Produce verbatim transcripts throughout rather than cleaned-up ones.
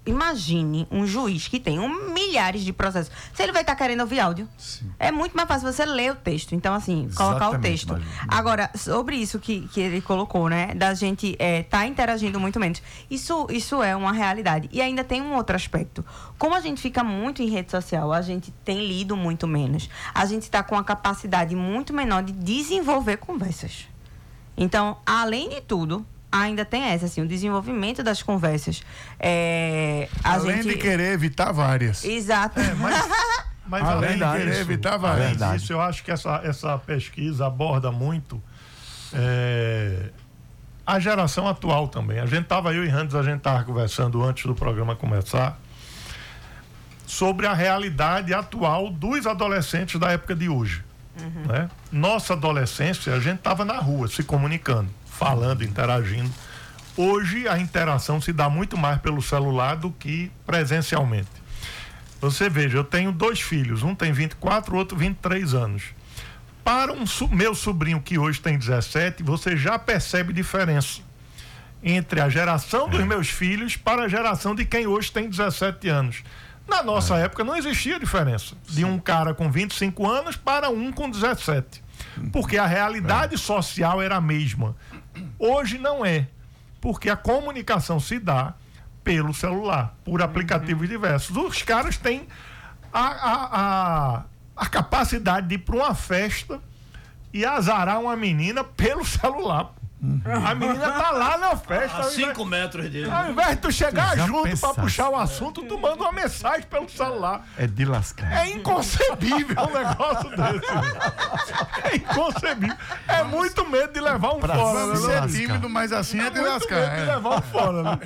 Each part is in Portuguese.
imagine um juiz que tem um, milhares de processos. Se ele vai estar tá querendo ouvir áudio, Sim. é muito mais fácil você ler o texto. Então, assim, Exatamente, colocar o texto. Imagine. Agora, sobre isso que, que ele colocou, né? Da gente é, tá interagindo muito menos. Isso, isso é uma realidade. E ainda tem um outro aspecto. Como a gente fica muito em rede social, a gente tem lido muito menos. A gente está com a capacidade muito menor de desenvolver conversas. Então, além de tudo, ainda tem essa, assim, o desenvolvimento das conversas. É, a além gente... de querer evitar várias. Exato. É, mas mas além verdade, de querer isso, evitar várias. Além disso, eu acho que essa, essa pesquisa aborda muito é, a geração atual também. A gente estava, eu e Randes, a gente estava conversando antes do programa começar sobre a realidade atual dos adolescentes da época de hoje. Uhum. Né? Nossa adolescência, a gente estava na rua se comunicando, falando, interagindo. Hoje a interação se dá muito mais pelo celular do que presencialmente. Você veja, eu tenho dois filhos, um tem vinte e quatro, o outro vinte e três anos. Para um meu sobrinho que hoje tem dezessete, você já percebe diferença entre a geração dos meus filhos para a geração de quem hoje tem dezessete anos. Na nossa é. época não existia diferença Sim. de um cara com vinte e cinco anos para um com dezessete. Porque a realidade é. social era a mesma. Hoje não é. Porque a comunicação se dá pelo celular, por aplicativos uhum. diversos. Os caras têm a, a, a, a capacidade de ir para uma festa e azarar uma menina pelo celular. Uhum. A menina tá lá na festa. A cinco metros dele. Ao invés de tu chegar tu junto pensaste. pra puxar o assunto, tu manda uma mensagem pelo celular. É de lascar. É inconcebível um negócio desse. É inconcebível. É muito medo de levar um pra fora. Vamos né? ser tímido, mas assim é, é de muito lascar. Medo é. de levar um fora, né?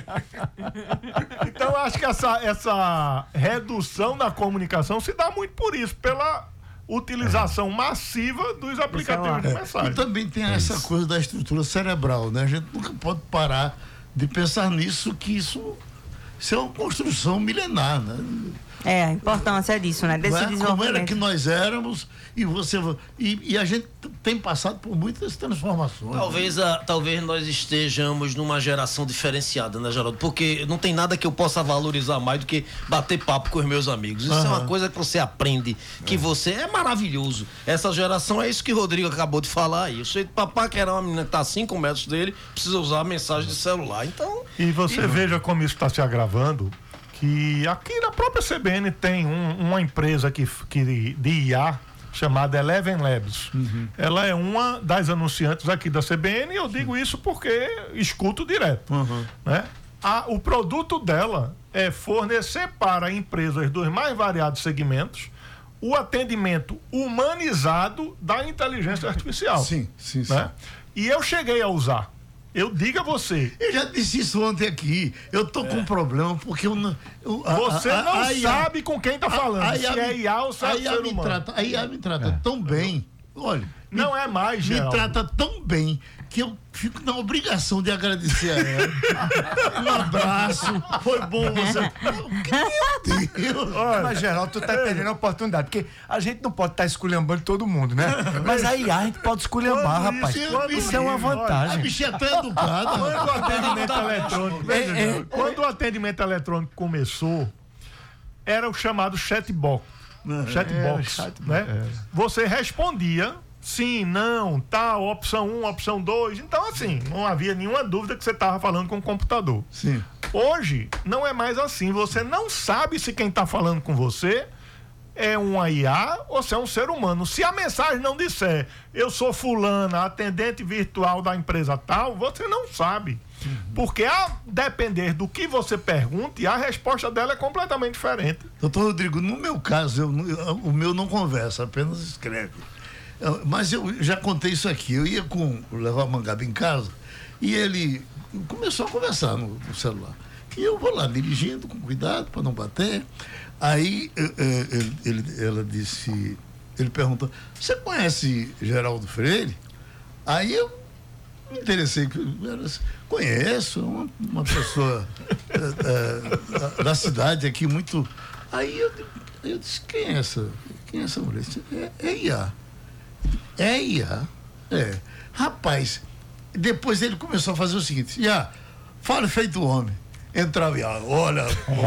Então eu acho que essa, essa redução da comunicação se dá muito por isso, pela utilização é. massiva dos aplicativos de mensagem. E também tem é essa isso. coisa da estrutura cerebral, né? A gente nunca pode parar de pensar nisso, que isso, isso é uma construção milenar, né? É, a importância disso, né? Desse é? desenvolvimento. Como era que nós éramos e você e, e a gente tem passado por muitas transformações. Talvez, a, talvez nós estejamos numa geração diferenciada, né, Geraldo? Porque não tem nada que eu possa valorizar mais do que bater papo com os meus amigos. Isso uhum. é uma coisa que você aprende, que é. você é maravilhoso. Essa geração é isso que o Rodrigo acabou de falar aí. Eu sei que papai que era uma menina que está a cinco metros dele, precisa usar a mensagem de celular. Então. E você e... veja como isso está se agravando. Que aqui na própria C B N tem um, uma empresa que, que, de I A chamada Eleven Labs. Uhum. Ela é uma das anunciantes aqui da C B N e eu digo Sim. isso porque escuto direto. Uhum. Né? A, o produto dela é fornecer para empresas dos mais variados segmentos o atendimento humanizado da inteligência artificial. Sim, sim, sim. Né? E eu cheguei a usar. Eu digo a você. Eu já disse isso ontem aqui. Eu tô é. com um problema porque eu não. Eu, a, você a, não a, sabe a, com quem tá falando. A, a, se a, é I A ou se é ser humano. Trata, a I A me trata é. tão bem. Olha. Não me, é mais, Me Geraldo. trata tão bem que eu fico na obrigação de agradecer a ela. Um abraço. Foi bom você. Meu Deus. Olha, mas, Geraldo, tu tá é. perdendo a oportunidade, porque a gente não pode estar tá esculhambando todo mundo, né? Mas a I A a gente pode esculhambar, rapaz. Isso, isso é uma vantagem. A bichinha é tão educada. Quando o atendimento eletrônico, é, é, quando o atendimento eletrônico começou, era o chamado chatbot. É, chatbox, chat, né? É. Você respondia sim, não, tal, opção um, opção dois. Então, assim, não havia nenhuma dúvida que você estava falando com o computador. Sim. Hoje, não é mais assim. Você não sabe se quem está falando com você é uma I A ou se é um ser humano. Se a mensagem não disser, eu sou fulana, atendente virtual da empresa tal, você não sabe. Uhum. Porque a depender do que você pergunte, a resposta dela é completamente diferente. Doutor Rodrigo, no meu caso, eu, eu, o meu não conversa, apenas escreve. Eu, mas eu já contei isso aqui. Eu ia com levar o Mangaba em casa e ele começou a conversar no, no celular. E eu vou lá dirigindo com cuidado para não bater. Aí ele, ele, ela disse, ele perguntou: você conhece Geraldo Freire? Aí eu me interessei, conheço, uma, uma pessoa é, é, da cidade aqui muito. Aí eu, eu disse: quem é essa? Quem é essa mulher? É, é I A. É I A? É. Rapaz, depois ele começou a fazer o seguinte: I A, fala feito homem. Entrava I A, olha.